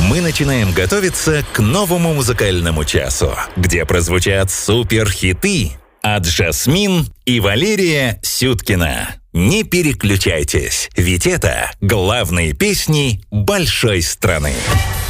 Мы начинаем готовиться к новому музыкальному часу, где прозвучат суперхиты от Жасмин и Валерия Сюткина. Не переключайтесь, ведь это главные песни большой страны.